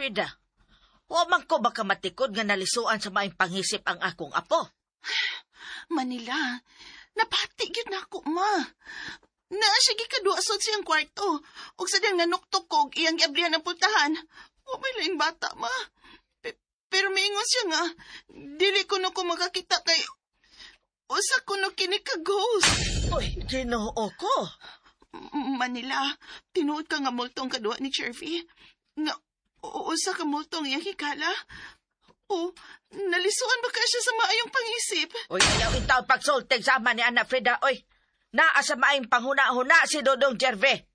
Frida, wa man ko baka matikod nga nalisuan sa maing panghisip ang akong apo. Manila, napati gyud nako, ma. Sige kaduasod siyang kwarto. Og sa diyang nanuktok ko, iyang giabrihan ang pultahan. O may laing bata, ma. Pero maingon siya nga, dili ko no ko makakita kay usa ko no kini ka ghost. Uy, Ginoo ko. Manila, tinuod ka nga multong kadua ni Chervy. Nga, usa ka multong iyang hikala. O, nalisuan ba ka siya sa maayong pangisip? Uy, ayaw itaw pagsultig sa ama ni Ana Frida. Uy, naa sa maayong panghuna-huna si Dodong Jerve.